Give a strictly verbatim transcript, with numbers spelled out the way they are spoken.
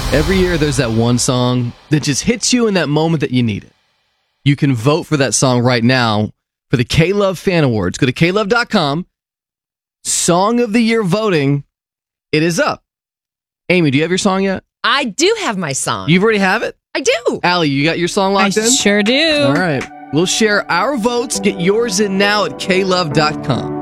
Every year there's that one song that just hits you in that moment that you need it. You can vote for that song right now for the K-Love Fan Awards. Go to K love dot com. Song of the Year voting. It is up. Amy, do you have your song yet? I do have my song. You already have it? I do. Allie, you got your song locked I in? sure do. All right. We'll share our votes. Get yours in now at K love dot com.